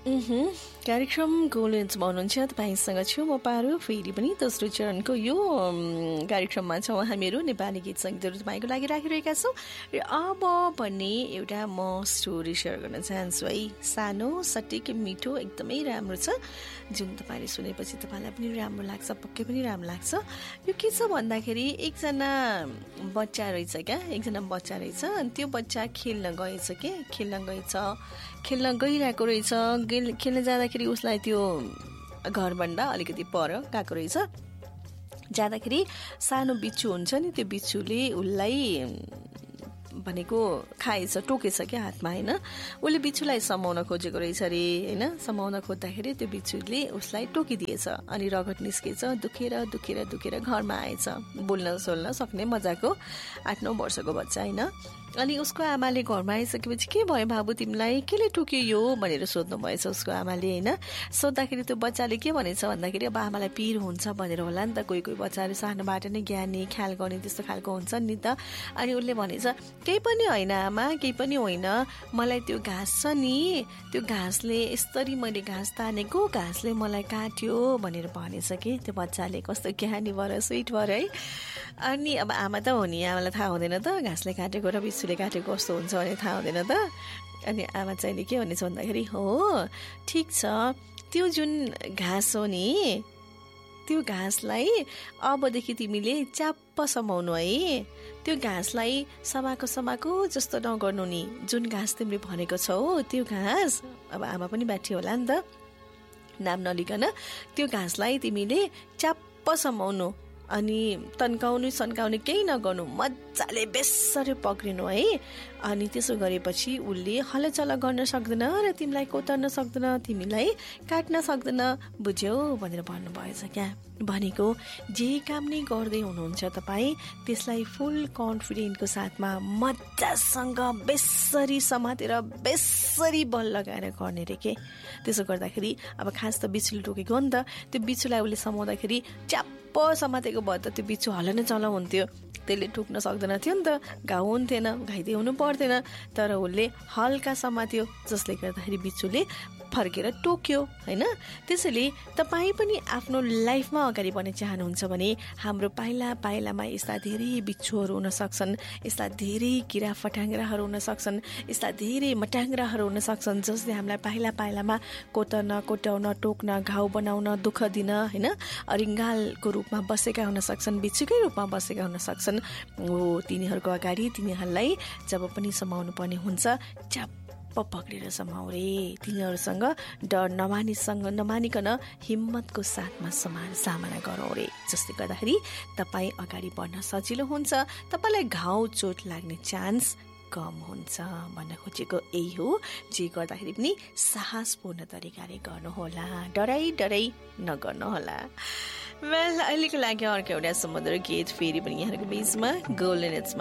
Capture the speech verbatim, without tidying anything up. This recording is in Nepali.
कार्यक्रम गोल्डेन्समा हुनुहुन्छ तपाईँसँग छु म पारु। फेरि पनि दोस्रो चरणको यो कार्यक्रममा छौँ हामीहरू। नेपाली गीत सङ्गीतहरू तपाईँको लागि राखिरहेका छौँ र अब भन्ने एउटा म स्टोरी सेयर गर्न चाहन्छु है। सानो सटिक मिठो एकदमै राम्रो छ, जुन तपाईँले सुनेपछि तपाईँलाई पनि राम्रो लाग्छ, पक्कै पनि राम्रो लाग्छ। यो के छ भन्दाखेरि एकजना बच्चा रहेछ क्या, एकजना बच्चा रहेछ। अनि त्यो बच्चा खेल्न गएछ के खेल्न गएछ खेल्न गइरहेको रहेछ। खेल्न जाँदाखेरि उसलाई त्यो घरभन्दा अलिकति पर गएको रहेछ। जाँदाखेरि सानो बिच्छू हुन्छ नि, त्यो बिच्छूले उसलाई भनेको खाएछ, टोकेछ क्या हातमा होइन। उसले बिच्छूलाई समाउन खोजेको रहेछ अरे होइन। समाउन खोज्दाखेरि त्यो बिच्छूले उसलाई टोकिदिएछ अनि रगत निस्केछ। दुखेर दुखेर दुखेर घरमा आएछ, बोल्न सोल्न सक्ने मजाको आठ नौ वर्षको बच्चा होइन। अनि उसको आमाले घरमा आइसकेपछि के भयो बाबु तिमीलाई, केले टोक्यो यो भनेर सोध्नु भएछ उसको आमाले होइन। सोद्धाखेरि त्यो बच्चाले के भनेछ भन्दाखेरि अब आमालाई पिर हुन्छ भनेर होला नि त, कोही कोही बच्चाहरू सानोबाट नै ज्ञानी ख्याल गर्ने त्यस्तो खालको हुन्छ नि त। अनि उसले भनेछ केही पनि होइन आमा, केही पनि होइन, मलाई त्यो घाँस छ नि, त्यो घाँसले यसरी मैले घाँस तानेको, घाँसले मलाई काट्यो भनेर भनेछ कि त्यो बच्चाले। कस्तो ज्ञानी भएर स्विट भएर है। अनि अब आमा त हो नि, आमालाई थाहा हुँदैन त घाँसले काटेको र बिच्छूले काटेको कस्तो हुन्छ भने थाहा हुँदैन त। अनि आमा चाहिँले के भनेछ भन्दाखेरि हो ठिक छ, त्यो जुन घाँस हो नि, त्यो घाँसलाई अबदेखि तिमीले च्याप्प समाउनु है। त्यो घाँसलाई समाको समाको जस्तो नगर्नु नि, जुन घाँस तिमीले भनेको छौ त्यो घाँस, अब आमा पनि बाठी होला नि त नाम नलिकन, त्यो घाँसलाई तिमीले च्याप्प समाउनु अनि तन्काउनु सन्काउनु केही नगर्नु, मजाले बेसरी पक्रिनु है। अनि त्यसो गरेपछि उसले हलचल गर्न सक्दैन र तिमीलाई कोतर्न सक्दैन, तिमीलाई काट्न सक्दैन, बुझ्यौ भनेर भन्नुभएछ क्या। भनेको जे काम नै गर्दै हुनुहुन्छ तपाईँ त्यसलाई फुल कन्फिडेन्टको साथमा मजासँग बेसरी समातेर बेसरी बल लगाएर गर्ने रे के। त्यसो गर्दाखेरि अब खास त बिच्छूले टोकेको हो नि त, त्यो बिच्छूलाई उसले समाउँदाखेरि च्याप्प समातेको भयो त त्यो बिच्छू हल्न चलाउ हुन्थ्यो, त्यसले टोक्न सक्दैन थियो नि त, घाउ हुन्थेन, घाइते हुनु पर्दैन। तर उसले हल्का समात्यो जसले गर्दाखेरि बिच्छूले फर्केर टोक्यो होइन। त्यसैले तपाईँ पनि आफ्नो लाइफमा अगाडि बढ्न चाहनुहुन्छ भने हाम्रो पाइला पाइलामा यस्ता धेरै बिच्छूहरू हुन सक्छन्, यस्ता धेरै किरा फटाङ्ग्राहरू हुन सक्छन्, यस्ता धेरै मटाङ्ग्राहरू हुन सक्छन् जसले हामीलाई पाइला पाइलामा कोतर्न कोटाउन टोक्न घाउ बनाउन दुःख दिन होइन अरिङ्गालको रूपमा बसेका हुन सक्छन्, बिच्छूकै रूपमा बसेका हुन सक्छन्। हो तिनीहरूको अगाडि तिनीहरूलाई जब पनि समाउनु पर्ने हुन्छ चाप पक्रेर समाउ रे। तिनीहरूसँग डर नमानिसँग नमानिकन हिम्मतको साथमा समान सामना गरौँ रे, जसले गर्दाखेरि तपाईँ अगाडि बढ्न सजिलो हुन्छ, तपाईँलाई घाउ चोट लाग्ने चान्स कम हुन्छ भन्न खोजेको यही हो। जे गर्दाखेरि पनि साहसपूर्ण तरिकाले गर्नुहोला, डराई डराई नगर्नुहोला। वेल अहिलेको लागि अर्को एउटा समुद्र गीत फेरि पनि यहाँहरूको बिचमा गोल्डन